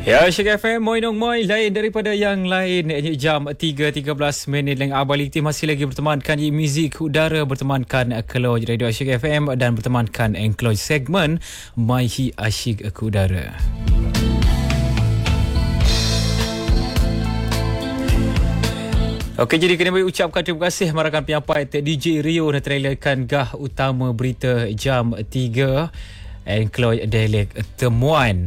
Ya, Syek FM, Moi Nong Moi, lain daripada yang lain. Jam 3.13 dengan Abang Likti masih lagi bertemankan di Muzik Udara, bertemankan Encloj Radio Syek FM dan bertemankan Encloj segmen My Hi Asyik Ke Udara. Okey, jadi kena bagi ucapkan terima kasih marakan penyampai DJ Rio dan trailerkan gah utama berita jam 3 Encloj Dialek Temuan.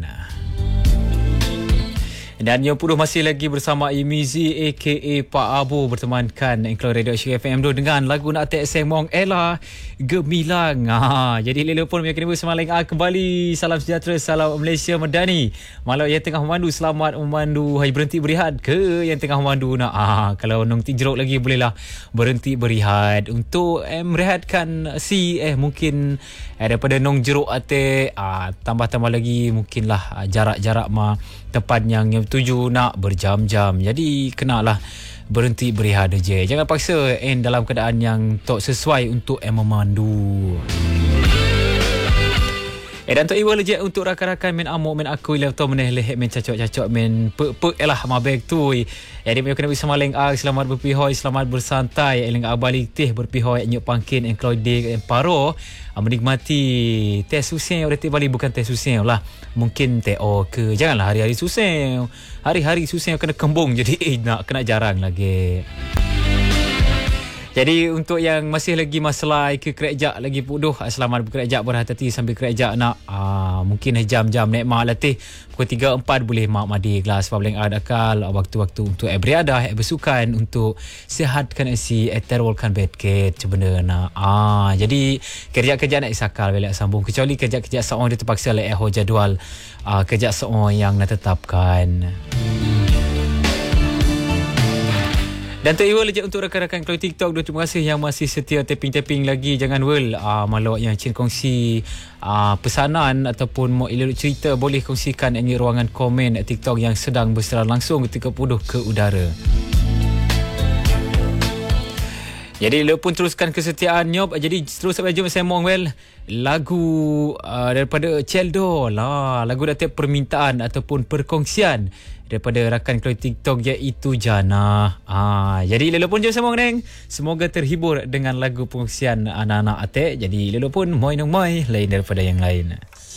Dan yang puluh masih lagi bersama Imizi aka Pak Abu bertemankan Encloj Radio Syek FM dengan lagu nak tek semong Ella Gemilang. Jadi lelo pun kena bersemaleng kembali. Salam sejahtera, salam Malaysia Medani. Malau yang tengah memandu, selamat memandu. Hai berhenti berehat ke yang tengah memandu nak kalau nong jeruk lagi bolehlah berhenti berehat untuk merehatkan si mungkin daripada nong jeruk ate tambah-tambah lagi mungkinlah jarak-jarak tempat yang tuju nak berjam-jam. Jadi kenalah berhenti berehat je. Jangan paksa dalam keadaan yang tak sesuai untuk memandu. Dan untuk iwa lejek untuk rakan-rakan men amuk men aku ilah tau meneh leh men cacok-cacok men pek lah mabek tu. Jadi punya kena bisa maleng selamat berpihoi, selamat bersantai eling abalik teh berpihoi nyuk pangkin Encloj de paro menikmati teh suseng udah balik bukan teh suseng lah. Mungkin teh ke janganlah hari-hari suseng. Hari-hari suseng kena kembung jadi nak kena jarang lagi. Jadi untuk yang masih lagi masalah ke kerja lagi puduh, selamat bekerja, berhati-hati sambil kerja nak mungkin jam-jam naik mak latih pukul 3-4 boleh mak madi kelas sebab boleh ada akal waktu-waktu untuk beriadah bersukan untuk sihatkan si terolkan bedket sebenarnya. Jadi kerja-kerja nak isakal belak sambung kecuali kerja-kerja seorang dia terpaksa jadual kerja seorang yang nak tetapkan. Dan terima kasih untuk rakan-rakan Encloj TikTok. Terima kasih yang masih setia tapping-tapping lagi. Jangan malu yang cin kongsi pesanan ataupun mau ilmu cerita boleh kongsikan di ruangan komen TikTok yang sedang bersiaran langsung ketika puduh ke udara. Jadi lo pun teruskan kesetiaannya. Jadi terus sampai jumpa semong lagu daripada Celdo lah, lagu datuk permintaan ataupun perkongsian daripada rakan Encloj TikTok iaitu Jana. Jadi lelo pun jom semong neng. Semoga terhibur dengan lagu perkongsian anak-anak atek. Jadi lelo pun moi nong moi lain daripada yang lain.